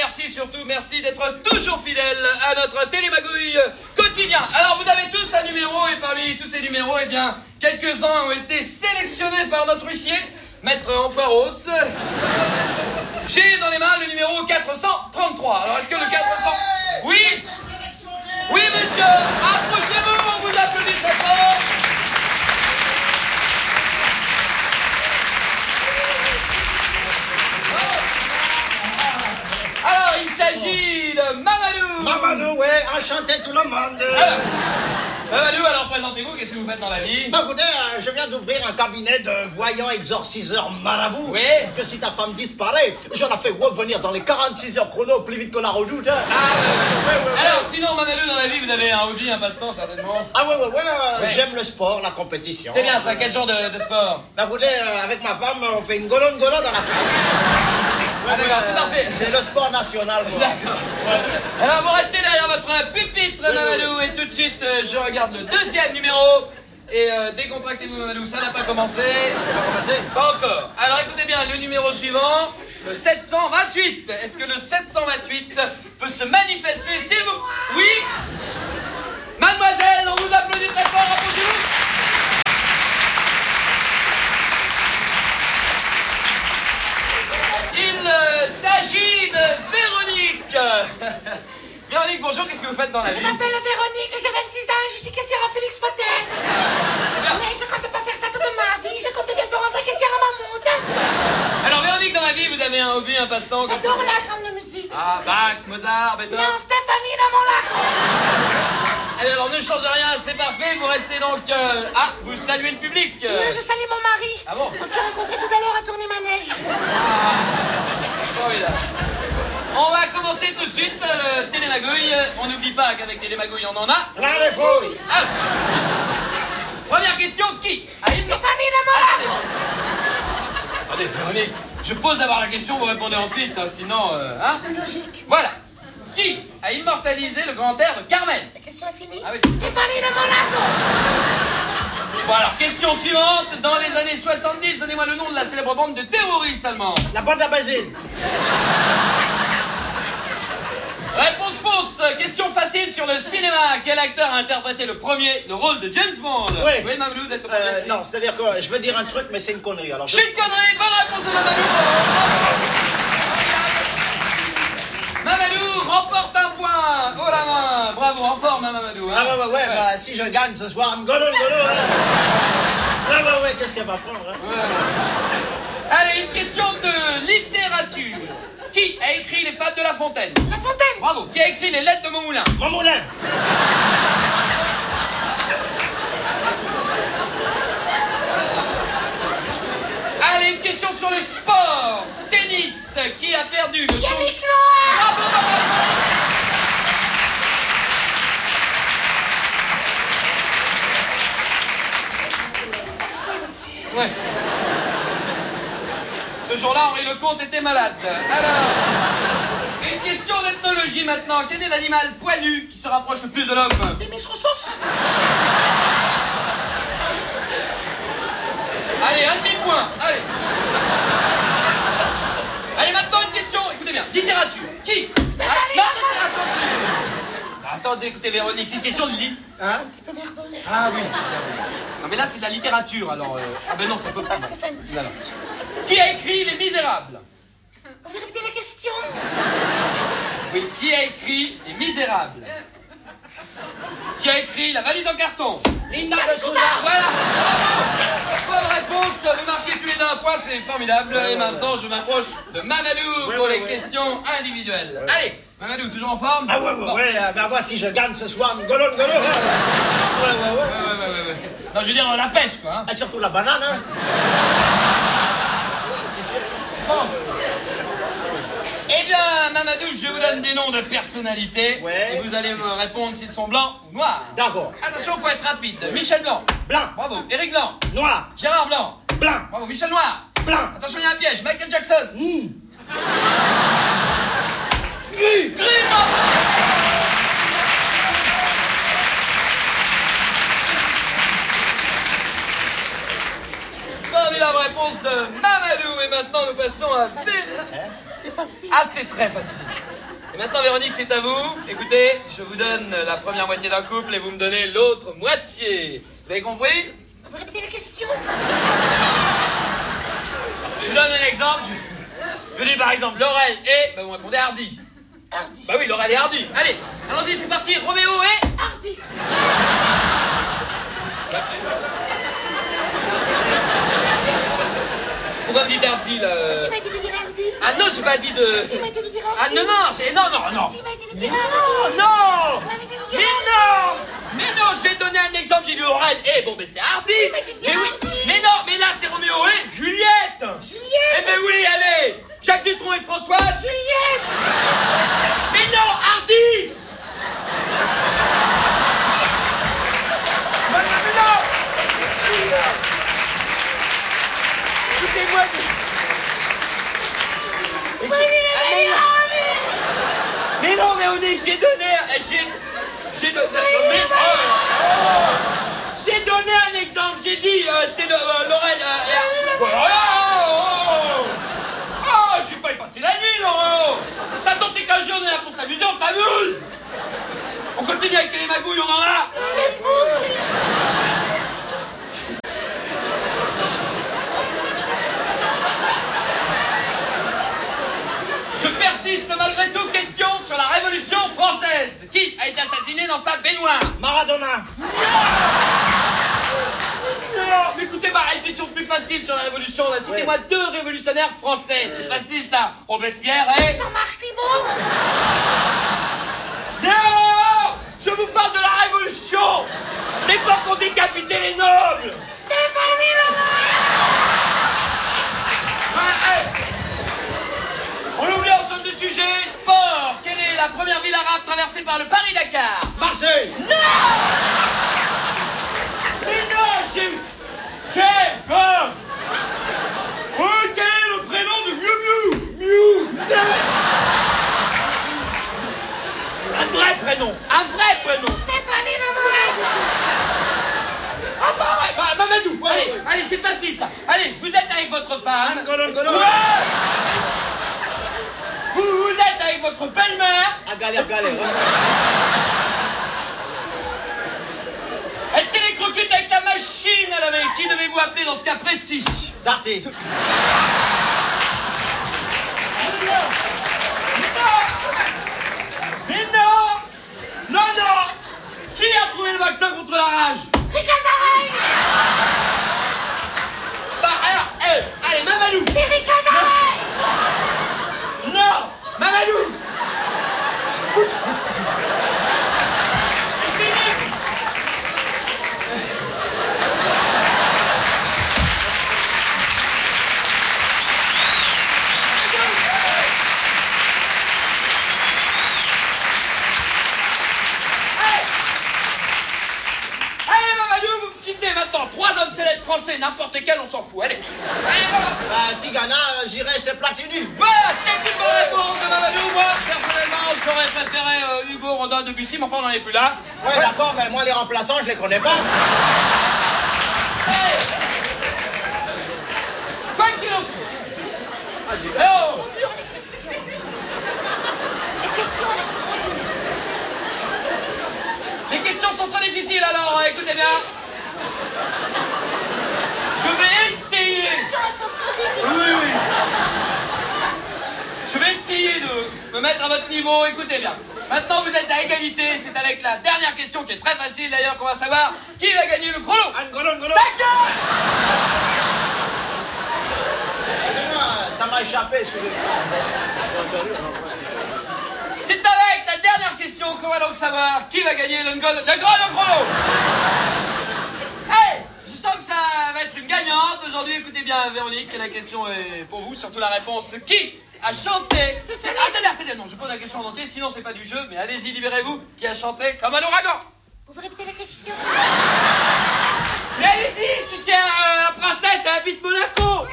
merci surtout, merci d'être toujours fidèle à notre télémagouille quotidien. Alors vous avez tous un numéro et parmi tous ces numéros, eh bien, quelques-uns ont été sélectionnés par notre huissier, Maître Enfoiros. J'ai dans les mains le numéro 433. Alors est-ce que le 400... Oui? Oui monsieur, approchez-vous, on vous applaudit très fort. Alors, il s'agit de Mamadou. Mamadou, ouais, enchanté tout le monde. Mamadou, alors présentez-vous, qu'est-ce que vous faites dans la vie? Bah, écoutez, je viens d'ouvrir un cabinet de voyants exorciseurs marabout. Oui. Que si ta femme disparaît, je la fais revenir dans les 46 heures chrono plus vite que la redoute. Hein. Ah, alors, sinon, Mamadou, dans la vie, vous avez un hobby, un passe-temps, certainement? Ah ouais, j'aime le sport, la compétition. C'est bien ça, quel genre de sport? Bah, écoutez, avec ma femme, on fait une golo-golo dans la place. Ah d'accord, c'est parfait. C'est le sport national, quoi. D'accord. Alors vous restez derrière votre pupitre, Mamadou, et tout de suite, je regarde le deuxième numéro. Et décontractez-vous, Mamadou, ça n'a pas commencé. Pas encore. Alors écoutez bien, le numéro suivant, le 728. Est-ce que le 728 peut se manifester, s'il vous... Oui? Mademoiselle, on vous applaudit très fort, approchez-vous. Il s'agit de Véronique. Véronique, bonjour, qu'est-ce que vous faites dans la vie? Je m'appelle Véronique, j'ai 26 ans, je suis caissière à Félix Potel. Mais je compte pas faire ça toute ma vie, je compte bientôt rentrer caissière à Mammouth. Alors Véronique, dans la vie, vous avez un hobby, un passe-temps? J'adore la grande musique. Ah, Bach, Mozart, Beethoven. Non, Stéphanie dans mon lac. Allez, alors ne changez rien, c'est parfait, vous restez donc... Ah, vous saluez le public. Je salue mon mari. Ah bon? On s'est rencontrés tout à l'heure à Tournai-Manège. Formidable. On va commencer tout de suite le télémagouille. On n'oublie pas qu'avec télémagouille, on en a... Plein les fouilles. Ah. Première question, qui a une... Stéphanie dans mon lac. Attendez, Véronique, je pose d'abord la question, vous répondez ensuite, hein, sinon... hein? Logique. Voilà. Qui a immortalisé le grand air de Carmen? La question est finie. Ah oui. Stéphanie dans mon lac. Bon alors, question suivante. Dans les années 70, donnez-moi le nom de la célèbre bande de terroristes allemands. La bande à Basile. Réponse fausse. Question facile sur le cinéma. Quel acteur a interprété le rôle de James Bond? Oui, Mamadou, vous êtes le premier. Non, c'est-à-dire que je veux dire un truc, mais c'est une connerie. Alors, C'est une connerie. Bonne réponse de Mamadou. Mamadou remporte un point. Oh la main. Bravo, en forme, hein, Mamadou. Hein. Ah ouais, bah si je gagne ce soir, un golo. Ouais, qu'est-ce qu'elle va prendre, hein? Ouais. Allez, une question de littérature. Qui a écrit les Fables de La Fontaine? La Fontaine. Bravo. Qui a écrit les Lettres de Montmoulin? Mon moulin. Allez, une question sur le sport. Tennis. Qui a perdu le Yannick Noah. Bravo, bravo. Ouais. Ce jour-là, Henri Lecomte était malade. Alors, une question d'ethnologie maintenant. Quel est l'animal poilu qui se rapproche le plus de l'homme? Des Miss Roussos. Allez, un demi-point. Allez. Allez, maintenant une question. Écoutez bien. Littérature. Qui? Non, attendez, écoutez, Véronique, c'est une question de lit. Hein? Un petit peu nerveuse. Ah oui. Non, mais là, c'est de la littérature, alors... Ah ben non, ça saute pas. Stéphane. Non, non. Qui a écrit Les Misérables? Vous répétez la question? Oui, qui a écrit Les Misérables? Qui a écrit La valise en carton? Linda de Souza. Voilà. Bravo. Bonne réponse. Vous marquez tous les deux un point, c'est formidable. Et maintenant, je m'approche de Mamadou pour les questions individuelles. Allez, Mamadou, toujours en forme? Ah ouais, bah moi si je gagne ce soir, un golo. Ouais. Non, je veux dire la pêche, quoi. Hein. Ah, surtout la banane, hein. Bon. Eh bien, Mamadou, je vous donne des noms de personnalités. Ouais. Et vous allez me répondre s'ils sont blancs ou noirs. D'accord. Attention, faut être rapide. Michel Blanc. Blanc. Bravo. Éric Blanc. Noir. Gérard Blanc. Blanc. Bravo. Michel Noir. Blanc. Attention, il y a un piège. Michael Jackson. Gris. Formidable réponse de Mamadou. Et maintenant, nous passons à... C'est facile. Ah, c'est très facile. Et maintenant, Véronique, c'est à vous. Écoutez, je vous donne la première moitié d'un couple et vous me donnez l'autre moitié. Vous avez compris? Vous répétez la question? Je vous donne un exemple. Je dis par exemple Laurel et... Bah vous répondez Hardy. Hardy. Bah oui, Laurel et Hardy. Allez, allons-y, c'est parti. Roméo et... Hardy. Pourquoi me dites Hardy, là? Il m'a dit de dire Hardy. Ah non, j'ai pas dit de... Il m'a dit de dire Hardy. Ah non, non, c'est... Non, non, non. Il m'a dit de dire Hardy. Non, non. Il m'a dit de dire Mais Hardy. non. Mais non, j'ai donné un exemple, j'ai dit Laurel et... Bon, ben c'est Hardy. m'a dit de dire Mais oui, Hardy. mais non, mais là, c'est Roméo et Juliette. Juliette. Eh ben oui, allez. Jacques Dutronc et Françoise. Juliette. Mais non, Hardy. Mais non. Écoutez-moi. Mais non, Véronique, j'ai donné... J'ai donné... J'ai donné un exemple, j'ai dit, c'était Laurel... Oh, je suis pas y passer la nuit, Laurent. De toute façon, c'est qu'un jour, on est là pour s'amuser, on s'amuse. On continue avec les magouilles, on en a. Je persiste malgré tout. Question sur la Révolution française. Qui a été assassiné dans sa baignoire? Maradona. Non, mais écoutez, bah, une question plus facile sur la Révolution. Là. Citez-moi deux révolutionnaires français. C'est facile, ça. Robespierre et... Jean-Marc Thibault. Non! Je vous parle de la Révolution! L'époque où on décapitait les nobles! Stéphanie Laurent. On oublie ensemble du sujet, sport. Quelle est la première ville arabe traversée par le Paris-Dakar? Marseille. Mais non, quoi? Oh, quel est le prénom de Miu Miu? Miu. Un vrai prénom. Stéphanie Laurent. Ah bah ouais, bah, Mamadou. Allez, c'est facile ça. Allez, vous êtes avec votre femme. Angolo. Ouais. Vous êtes avec votre belle-mère. À galère. Elle s'électrocute avec la machine à laver. Qui devez-vous appeler dans ce cas précis? Darty. Mais non. Qui a trouvé le vaccin contre la rage? Ricazarel. Bah alors, allez, Mamadou. C'est Ricazarel. Non, Mamadou. Allez, Mamadou, vous me citez maintenant 3 hommes célèbres français, n'importe quel, on s'en fout. Allez, voilà. Bah, Tigana, j'irais chez Platini. Voilà, c'est une bonne réponse de Mamadou. Moi, personnellement, j'aurais préféré Hugo, Rodin, Debussy, mais enfin, on n'en est plus là. Ouais, d'accord, mais moi, les remplaçants, je les connais pas. Hey. Quoi qu'il en soit. Oh. Les questions sont trop difficiles, alors écoutez bien. Je vais essayer. Oui. Je vais essayer de me mettre à votre niveau, écoutez bien. Maintenant, vous êtes à égalité, c'est avec la dernière question qui est très facile d'ailleurs qu'on va savoir qui va gagner le chrono. Angolo. D'accord. Excusez-moi, ça m'a échappé, excusez-moi. C'est avec la dernière question qu'on va donc savoir qui va gagner le chrono. Hey, je sens que ça va être une gagnante aujourd'hui. Écoutez bien, Véronique, la question est pour vous, surtout la réponse. Qui a chanté... Attendez, non, je pose la question en entier, sinon c'est pas du jeu, mais allez-y, libérez-vous. Qui a chanté comme un ouragan? Vous répétez la question? Mais allez-y, si c'est un princesse, elle habite Monaco.